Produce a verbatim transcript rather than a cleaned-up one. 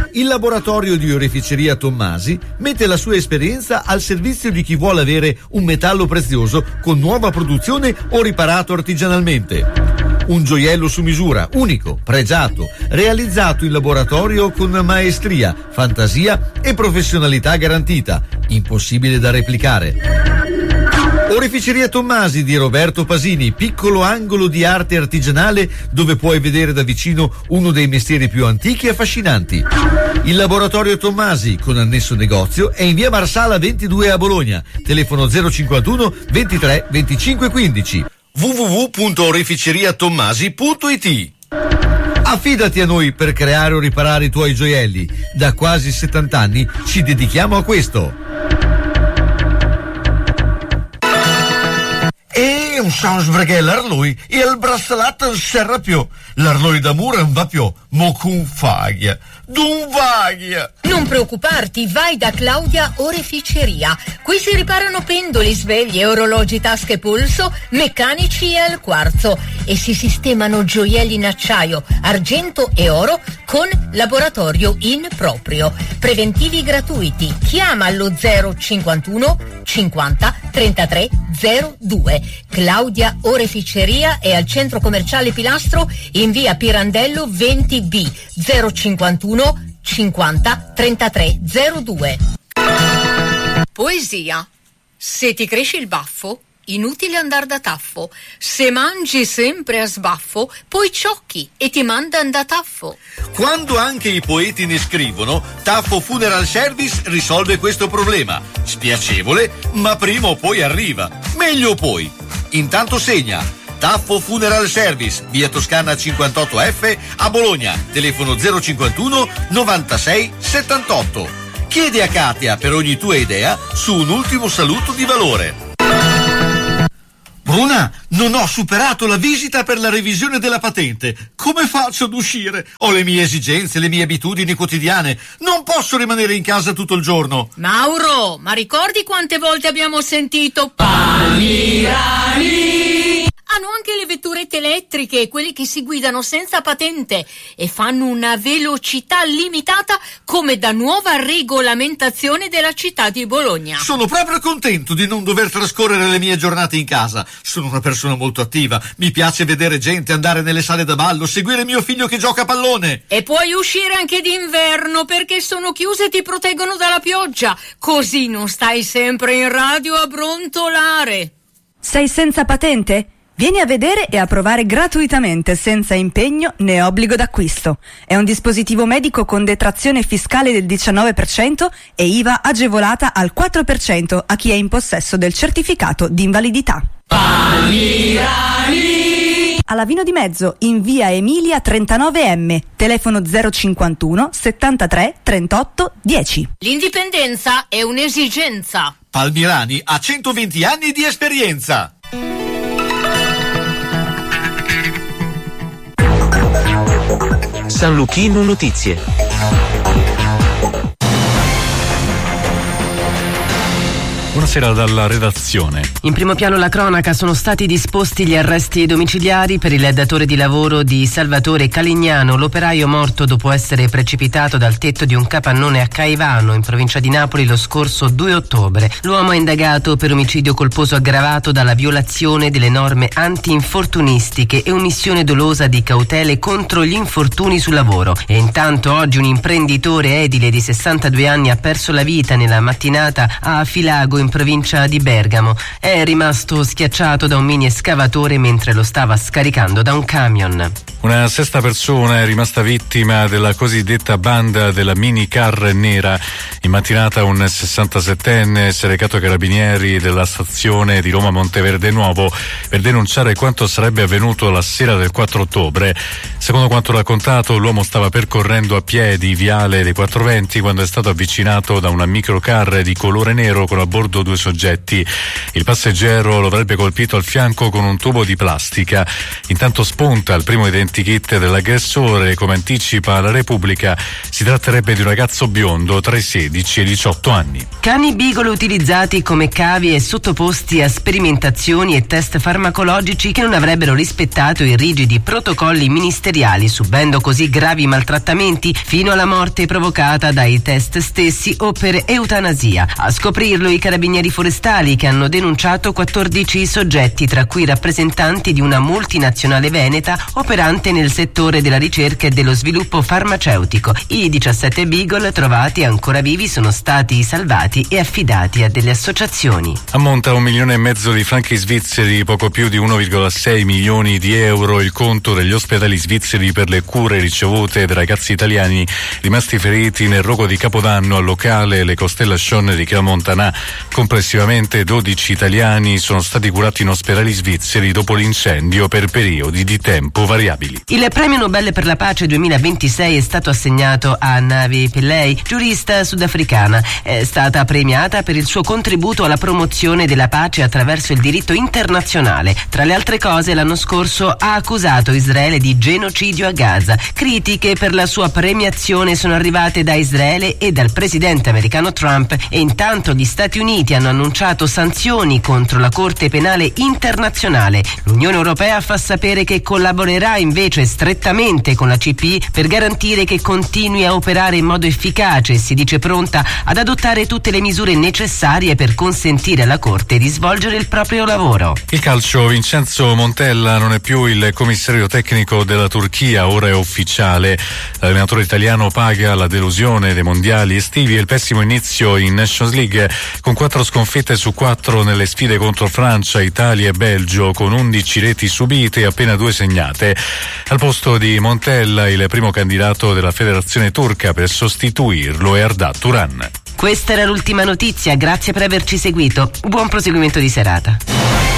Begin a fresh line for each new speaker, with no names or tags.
Il laboratorio di oreficeria Tommasi mette la sua esperienza al servizio di chi vuole avere un metallo prezioso con nuova produzione o riparato artigianalmente. Un gioiello su misura, unico, pregiato, realizzato in laboratorio con maestria, fantasia e professionalità garantita, impossibile da replicare. Oreficeria Tommasi di Roberto Pasini, piccolo angolo di arte artigianale dove puoi vedere da vicino uno dei mestieri più antichi e affascinanti. Il laboratorio Tommasi, con annesso negozio, è in via Marsala ventidue a Bologna, telefono zero cinquantuno ventitré venticinque quindici. w w w punto oreficeriatommasi punto i t. Affidati a noi per creare o riparare i tuoi gioielli. Da quasi settanta anni ci dedichiamo a questo. E un sans sbraghe l'arloi e il braccialetto non serra più. L'arloi d'amore non va più, mo con faglia. D'un vaglia.
Non preoccuparti, vai da Claudia Oreficeria. Qui si riparano pendoli, sveglie, orologi, tasche polso, meccanici e al quarzo e si sistemano gioielli in acciaio, argento e oro con laboratorio in proprio. Preventivi gratuiti. Chiama allo zero cinquantuno cinquanta trentatré zero due. Claudia Oreficeria è al centro commerciale Pilastro in via Pirandello venti B zero cinquantuno cinquanta trentatré zero due. Poesia. Se ti cresce il baffo, inutile andar da taffo. Se mangi sempre a sbaffo, poi ciocchi e ti mandan da taffo.
Quando anche i poeti ne scrivono, Taffo Funeral Service risolve questo problema. Spiacevole, ma prima o poi arriva. Meglio poi. Intanto segna. Taffo Funeral Service, via Toscana cinquantotto F a Bologna, telefono zero cinquantuno novantasei settantotto. Chiedi a Katia per ogni tua idea su un ultimo saluto di valore. Bruna, non ho superato la visita per la revisione della patente. Come faccio ad uscire? Ho le mie esigenze, le mie abitudini quotidiane. Non posso rimanere in casa tutto il giorno.
Mauro, ma ricordi quante volte abbiamo sentito Palmirani? Hanno anche le vetturette elettriche, quelli che si guidano senza patente e fanno una velocità limitata come da nuova regolamentazione della città di Bologna.
Sono proprio contento di non dover trascorrere le mie giornate in casa. Sono una persona molto attiva, mi piace vedere gente, andare nelle sale da ballo, seguire mio figlio che gioca a pallone.
E puoi uscire anche d'inverno perché sono chiuse e ti proteggono dalla pioggia, così non stai sempre in radio a brontolare.
Sei senza patente? Vieni a vedere e a provare gratuitamente, senza impegno né obbligo d'acquisto. È un dispositivo medico con detrazione fiscale del diciannove per cento e I V A agevolata al quattro per cento a chi è in possesso del certificato di invalidità.
Palmirani!
Alla Vino di Mezzo, in via Emilia trentanove M, telefono zero cinquantuno settantatré trentotto dieci.
L'indipendenza è un'esigenza.
Palmirani ha centoventi anni di esperienza.
San Luchino Notizie.
Buonasera dalla redazione.
In primo piano la cronaca, sono stati disposti gli arresti domiciliari per il datore di lavoro di Salvatore Calignano, l'operaio morto dopo essere precipitato dal tetto di un capannone a Caivano, in provincia di Napoli, lo scorso due ottobre. L'uomo è indagato per omicidio colposo aggravato dalla violazione delle norme anti-infortunistiche e omissione dolosa di cautele contro gli infortuni sul lavoro. E intanto oggi un imprenditore edile di sessantadue anni ha perso la vita nella mattinata a Filago, in provincia di Bergamo. È rimasto schiacciato da un mini escavatore mentre lo stava scaricando da un camion.
Una sesta persona è rimasta vittima della cosiddetta banda della minicar nera. In mattinata un sessantasettenne si è recato ai carabinieri della stazione di Roma Monteverde Nuovo per denunciare quanto sarebbe avvenuto la sera del quattro ottobre. Secondo quanto raccontato, l'uomo stava percorrendo a piedi viale dei Quattro Venti quando è stato avvicinato da una microcar di colore nero con a bordo due soggetti. Il passeggero lo avrebbe colpito al fianco con un tubo di plastica. Intanto spunta il primo identificato l'identikit dell'aggressore. Come anticipa la Repubblica, si tratterebbe di un ragazzo biondo tra i sedici e i diciotto anni.
Cani beagle utilizzati come cavi e sottoposti a sperimentazioni e test farmacologici che non avrebbero rispettato i rigidi protocolli ministeriali, subendo così gravi maltrattamenti fino alla morte provocata dai test stessi o per eutanasia. A scoprirlo i carabinieri forestali, che hanno denunciato quattordici soggetti, tra cui rappresentanti di una multinazionale veneta operante nel settore della ricerca e dello sviluppo farmaceutico. I diciassette beagle trovati ancora vivi sono stati salvati e affidati a delle associazioni.
Ammonta a un milione e mezzo di franchi svizzeri, poco più di uno virgola sei milioni di euro, il conto degli ospedali svizzeri per le cure ricevute dai ragazzi italiani rimasti feriti nel rogo di Capodanno al locale Le Constellation di Crans-Montana. Complessivamente dodici italiani sono stati curati in ospedali svizzeri dopo l'incendio per periodi di tempo variabili.
Il premio Nobel per la pace duemilaventisei è stato assegnato a Navi Pillay, giurista sudafricana. È stata premiata per il suo contributo alla promozione della pace attraverso il diritto internazionale. Tra le altre cose, l'anno scorso ha accusato Israele di genocidio a Gaza. Critiche per la sua premiazione sono arrivate da Israele e dal presidente americano Trump, e intanto gli Stati Uniti hanno annunciato sanzioni contro la Corte Penale Internazionale. L'Unione Europea fa sapere che collaborerà invece strettamente con la C P I per garantire che continui a operare in modo efficace e si dice pronta ad adottare tutte le misure necessarie per consentire alla Corte di svolgere il proprio lavoro.
Il calcio, Vincenzo Montella non è più il commissario tecnico della Turchia, ora è ufficiale. L'allenatore italiano paga la delusione dei mondiali estivi e il pessimo inizio in Nations League, con quattro sconfitte su quattro nelle sfide contro Francia, Italia e Belgio, con undici reti subite e appena due segnate. Al posto di Montella, il primo candidato della federazione turca per sostituirlo è Arda Turan.
Questa era l'ultima notizia, grazie per averci seguito. Buon proseguimento di serata.